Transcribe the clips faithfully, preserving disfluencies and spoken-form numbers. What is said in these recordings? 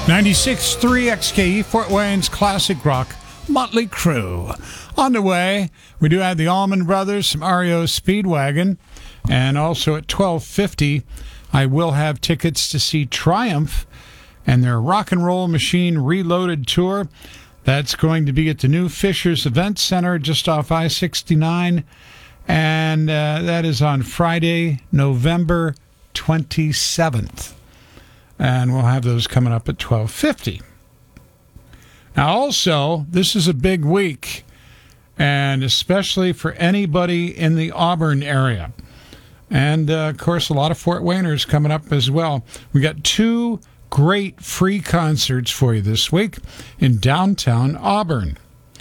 ninety-six point three X K E, Fort Wayne's classic rock, Motley Crue. On the way, we do have the Allman Brothers, some R E O Speedwagon, and also at twelve fifty, I will have tickets to see Triumph and their Rock and Roll Machine Reloaded tour. That's going to be at the new Fishers Event Center just off I sixty-nine, and uh, that is on Friday, November twenty-seventh. And we'll have those coming up at twelve fifty. Now, also, this is a big week, and especially for anybody in the Auburn area. And, uh, of course, a lot of Fort Wayners coming up as well. We got two great free concerts for you this week in downtown Auburn.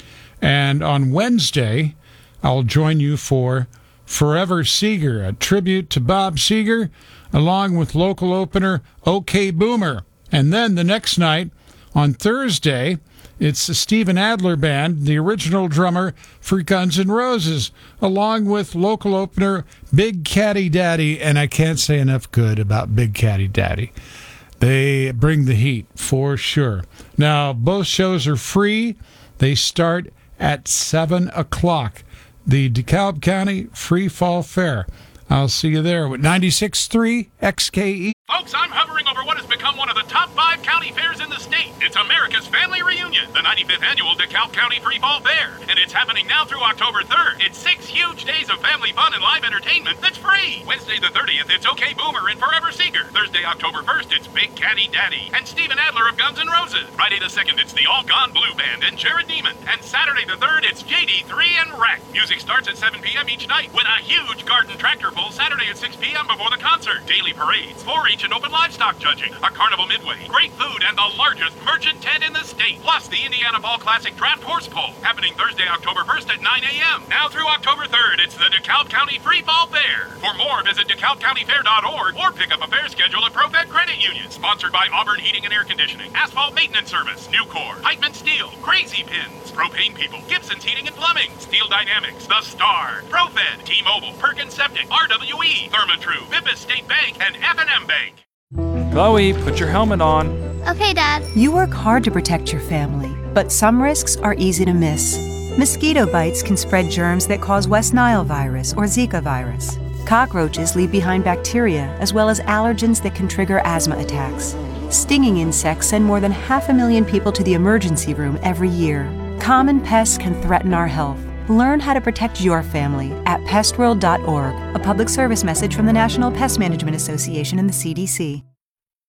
And on Wednesday, I'll join you for Forever Seeger, a tribute to Bob Seger, along with local opener OK Boomer. And then the next night, on Thursday, it's the Steven Adler Band, the original drummer for Guns N' Roses, along with local opener Big Caddy Daddy, and I can't say enough good about Big Caddy Daddy. They bring the heat, for sure. Now, both shows are free. They start at seven o'clock. The DeKalb County Free Fall Fair. I'll see you there with ninety-six point three X K E. Folks, I'm hovering over what has become one of the top five county fairs in the state. It's America's Family Reunion, the ninety-fifth annual DeKalb County Free Fall Fair. And it's happening now through October third. It's six huge days of family fun and live entertainment that's free. Wednesday the thirtieth, it's OK Boomer and Forever Seeger. Thursday, October first, it's Big Caddy Daddy and Steven Adler of Guns N' Roses. Friday the second, it's the All Gone Blue Band and Jared Neiman. And Saturday the third, it's J D three and Wreck. Music starts at seven p.m. each night with a huge garden tractor pull Saturday at six p.m. before the concert. Daily parades, four H and open livestock judging, a carnival midway, great food, and the largest merchant tent in the state. Plus the Indiana Fall Classic Draft Horse Pull, happening Thursday, October first at nine a.m. Now through October third, it's the DeKalb County Free Fall Fair. For more, visit DeKalb County Fair dot org or pick up a fair schedule at ProFed Credit Union. Sponsored by Auburn Heating and Air Conditioning, Asphalt Maintenance Service, Nucor, Heitman Steel, Crazy Pins, Propane People, Gibson's Heating and Plumbing, Steel Dynamics, The Star, ProFed, T-Mobile, Perkins Septic, R W E, Therma-Tru, Vippus State Bank, and F and M Bank. Chloe, put your helmet on. Okay, Dad. You work hard to protect your family, but some risks are easy to miss. Mosquito bites can spread germs that cause West Nile virus or Zika virus. Cockroaches leave behind bacteria as well as allergens that can trigger asthma attacks. Stinging insects send more than half a million people to the emergency room every year. Common pests can threaten our health. Learn how to protect your family at pest world dot org, a public service message from the National Pest Management Association and the C D C.